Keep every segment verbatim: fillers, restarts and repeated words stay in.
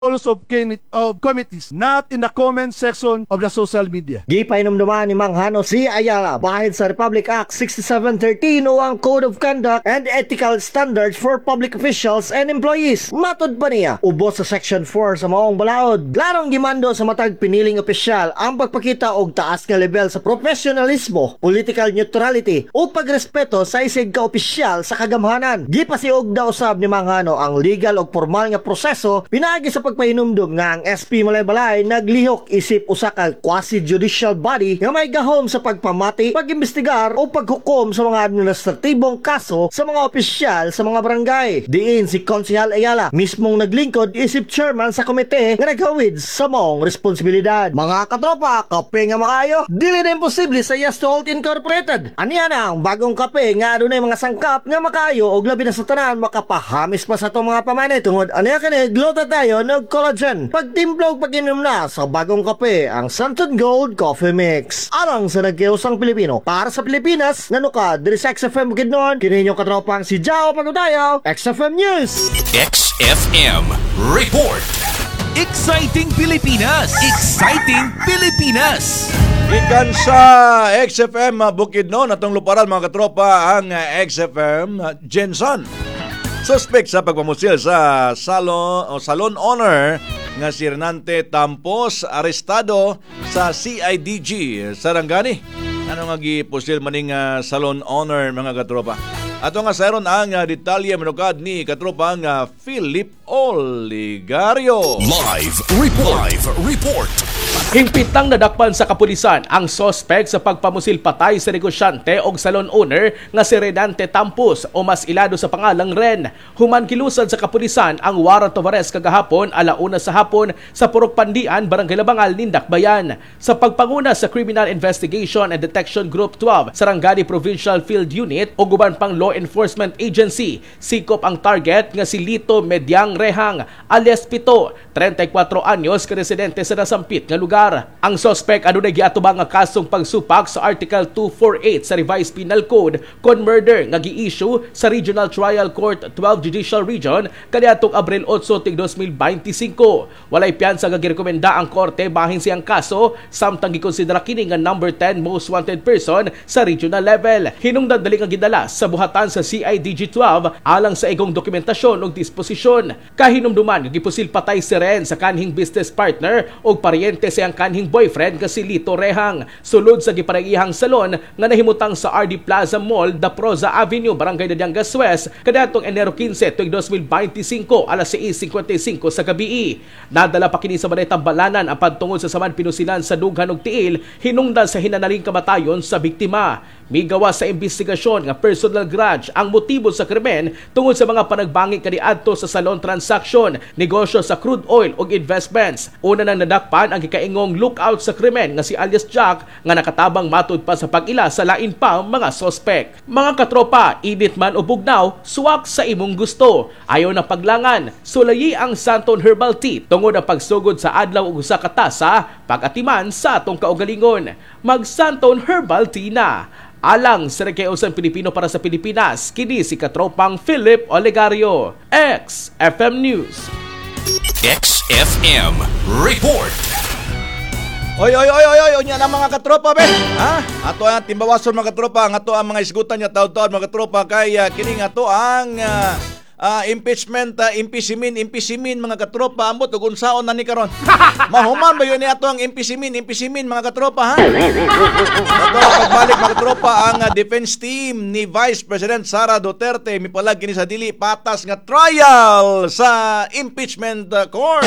rules of, of committees, not in the comment section of the social media. Gipainomduman ni Mang Hano C. Ayala bahid sa Republic Act sixty-seven thirteen o ang Code of Conduct and Ethical Standards for Public Officials and Employees. Matod pa niya, ubos sa Section four sa maong balaod. Klarong gimando sa matag piniling opisyal ang pagpakita og taas nga level sa professionalismo, political neutrality o pagrespeto sa isig ka opisyal sa kagamhanan. Gipasiog daw usab ni Mang Hano ang legal o formal nga proseso pinaagi sa pagpahinumdum nga ang S P Malay-Balay naglihok isip usa ka quasi-judicial body nga may gahom sa pagpamati, pag-imbestigar o paghukom sa mga administratibong kaso sa mga opisyal sa mga barangay. Diin si Konsehal Ayala mismong naglingkod isip chairman sa komite nga naghawid sa maong responsibilidad. Mga katropa, kape nga makayo, dili na imposible sa Yes to Halt Incorporated. Aniya na ang bagong kape nga adunay mga sangkap nga makayo og labi na sa tanan makapahamis pa sa itong mga pamanay tungod aniya kani glota tayo ng collagen. Pagtimpla og pag-inom na sa bagong kape ang Santon Gold Coffee Mix. Alang sa nagkiusang Pilipino para sa Pilipinas ngano ka diri sa X F M Bukidnon kini inyong katropang si Jao Pagudayaw, X F M News. X F M Report. Exciting Pilipinas! Exciting Pilipinas! Ikan sa X F M Bukidnon atong luparan mga katropa ang X F M Jensen. Suspect sa pagpamusil sa salon o salon owner nga si Renante Tampos arestado sa C I D G Sarangani. Ano nga gipusil maning uh, salon owner mga katropa? Ato nga sayron ang uh, detalye manukad ni katropa ang uh, Philip Oligario. Live report. Live report. Hingpitang nadakpan sa kapulisan ang sospek sa pagpamusil patay sa negosyante o salon owner nga si Renante Tampos o mas ilado sa pangalang Ren. Human kilusan sa kapulisan ang warrant of arrest kagahapon alauna sa hapon sa Purok Pandian, Barangay Labangal, Nindakbayan. Sa pagpanguna sa Criminal Investigation and Detection Group twelve, Sarangani Provincial Field Unit o guban pang Law Enforcement Agency, sikop ang target nga si Lito Medyang Rehang alias Pito, thirty-four anyos, ka residente sa nasampit nga lugar. Ang suspect adunay giatubang nga kasong pagsupak sa Article two forty-eight sa Revised Penal Code kon murder nga gi-issue sa Regional Trial Court twelve Judicial Region kaniadtong Abril eight, twenty twenty-five. Walay piyansa nga girekomenda ang korte bahin siyang kaso samtang gikonsidera kini nga number ten most wanted person sa regional level. Hinungdan dali nga gidala sa buhatan sa C I D G twelve alang sa igong dokumentasyon ug disposisyon. Kahinumduman nga gipusil patay si Ren sa kanhing business partner ug paryente siyang kanhing boyfriend nga si Lito Rehang sulod sa giparehihang salon nga nahimutang sa R D Plaza Mall, Daprosa Avenue, Barangay Danyangas West kaniadtong Enero fifteen, twenty twenty-five alas six fifty-five sa gabi. Nadala pa kini sa Balay Tambalanan ang pagtungod sa saman pinusilan sa dughan ug tiil hinungdan sa hinanaling kamatayon sa biktima. Migawa sa investigasyon nga personal grudge ang motibo sa krimen tungod sa mga panagbangi kaniadto sa salon transaction, negosyo sa crude oil ug investments. Una nang nadakpan ang gikaingong lookout sa krimen nga si alias Jack nga nakatabang matud pa sa pag-ila sa lain pa mga sospek. Mga katropa, init man o bugnaw, suwak sa imong gusto. Ayaw na paglangan, sulayi ang Santon Herbal Tea tungod ang pagsugod sa adlaw ug usa ka tasa pag-atiman sa atong kaugalingon. Mag Santon Herbal Tea na. Alang sa nagkayusan Pilipino para sa Pilipinas, kini si katropang Philip Oligario, X F M News. X F M Report. Oy oy oy oy oy unya na mga katropa be. Ha? Ato ang timbawason mga katropa, ang ato ang mga isgutan nya taud-taud mga katropa kay uh, kini nga to ang uh, uh, impeachment, uh, impisimin, impisimin mga katropa ambot ug unsaon na ni karon. Mahuman ba yun ni ato ang impisimin, impisimin mga katropa ha? Ato pagbalik mga katropa ang uh, defense team ni Vice President Sara Duterte mipalag kini sa dili patas nga trial sa impeachment uh, court.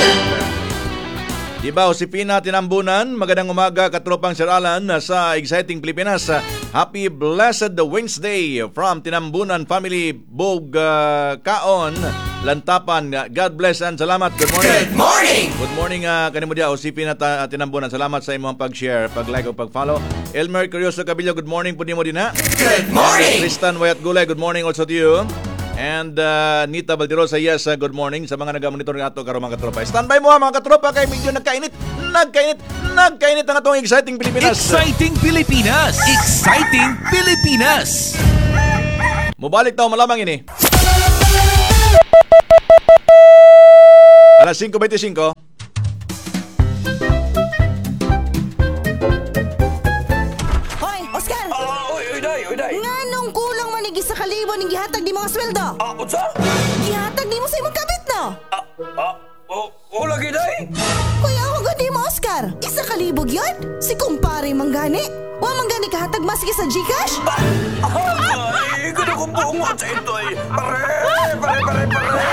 Diba, Josefina Tinambunan, magandang umaga katropang Sir Alan sa Exciting Pilipinas. Happy Blessed Wednesday from Tinambunan Family Bog uh, Kaon, Lantapan. God bless and salamat. Good morning. Good morning. Good morning uh, kanimo dia Josefina Tinambunan. Salamat sa imong pag-share, pag-like o pag-follow. Elmer Curioso Cabillo, good morning po nimo din ha. Good morning. Tristan Wayat Gulay, good morning also to you. And uh, Nita Valderosa, yes, uh, good morning sa mga nag-monitor ng ato karong mga katropa. Standby mo ha mga katropa kay medyo nagkainit, nagkainit, nagkainit ang atong Exciting Pilipinas. Exciting Pilipinas. Exciting Pilipinas. Mubalik tayo malamang ini. Alas alas five twenty-five. Hoy, Oscar! Ah, oy, oy, day, oy, day. Nganong kulang manigi sa kalibo ning gihatag di mga sweldo? Ah, unsa? Gihatag di mo sa imong kabit no? Ah, ah, oh, oh, lagi, day. Kuya, ako di mo, Oscar. Isa kalibog yun? Si kumpare manggani? Wa manggani kahatag maski sa Gcash? Ay, gano'n kong buungot sa ito, eh. Pare, pare, pare, pare.